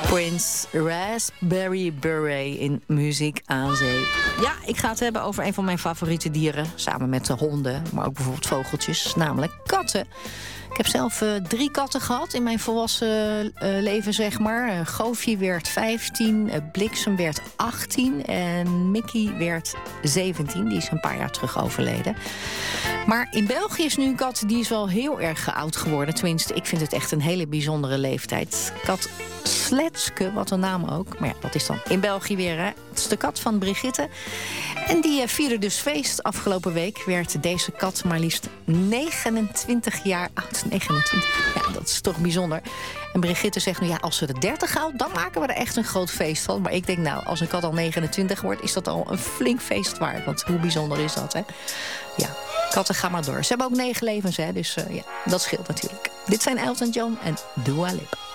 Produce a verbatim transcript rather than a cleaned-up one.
Prince, Raspberry Beret in Muziek aan Zee. Ja, ik ga het hebben over een van mijn favoriete dieren. Samen met de honden, maar ook bijvoorbeeld vogeltjes. Namelijk katten. Ik heb zelf uh, drie katten gehad in mijn volwassen uh, leven, zeg maar. Uh, Goofie werd vijftien, uh, Bliksem werd achttien... en Mickey werd zeventien. Die is een paar jaar terug overleden. Maar in België is nu een kat die is wel heel erg oud geworden. Tenminste, ik vind het echt een hele bijzondere leeftijd. Kat Sletske, wat een naam ook. Maar ja, dat is dan in België weer, hè. Het is de kat van Brigitte. En die uh, vierde dus feest. Afgelopen week werd deze kat maar liefst negenentwintig jaar oud. negenentwintig, ja, dat is toch bijzonder. En Brigitte zegt nu, ja, als ze de dertig houdt, dan maken we er echt een groot feest van. Maar ik denk, nou, als een kat al negenentwintig wordt, is dat al een flink feest waard. Want hoe bijzonder is dat, hè? Ja, katten gaan maar door. Ze hebben ook negen levens, hè, dus uh, ja, dat scheelt natuurlijk. Dit zijn Elton John en Dua Lipa.